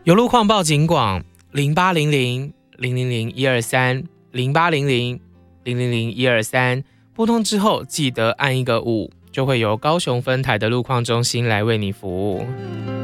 有路况报警广0800-000-123，0800-000-123，拨通之后记得按一个5，就会由高雄分台的路况中心来为你服务。